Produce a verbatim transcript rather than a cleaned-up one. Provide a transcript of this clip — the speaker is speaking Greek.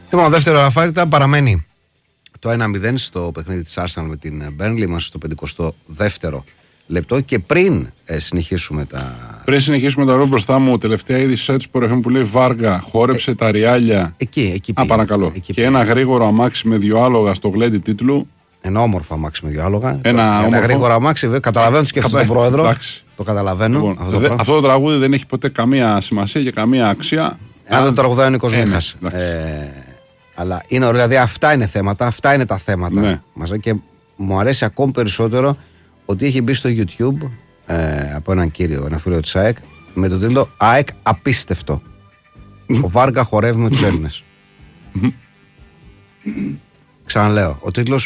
Λοιπόν, δεύτερο ραφάκτα παραμένει το ένα μηδέν στο παιχνίδι της Arsenal με την Burnley. Είμαστε στο πενηκοστό δεύτερο λεπτό και πριν ε, συνεχίσουμε τα. Πριν συνεχίσουμε τα ρόλο μπροστά μου, τελευταία είδηση σετ που λέει Βάργα, χόρεψε ε, τα ριάλια. Εκεί, εκεί πήγε. Α, παρακαλώ. Εκεί και ένα γρήγορο αμάξι με δύο άλογα στο γλέντι τίτλου. Ένα όμορφο αμάξι με δύο άλογα. Ένα, ένα γρήγορο αμάξι, βέβαια. Καταλαβαίνω και αυτό τον πρόεδρο. Εντάξει. Το καταλαβαίνω. Λοιπόν, αυτό, δε, αυτό το τραγούδι δεν έχει ποτέ καμία σημασία και καμία αξία. Αν δεν το τραγουδάει ο Νίκος Μίχας. Αλλά είναι ωραίο, δηλαδή αυτά είναι θέματα, αυτά είναι τα θέματα ναι. μας, και μου αρέσει ακόμη περισσότερο ότι έχει μπει στο YouTube ε, από έναν κύριο, ένα φίλο της ΑΕΚ, με τον τίτλο ΑΕΚ απίστευτο. Ο Βάργα χορεύει με τους Έλληνες. Ξαναλέω, ο τίτλος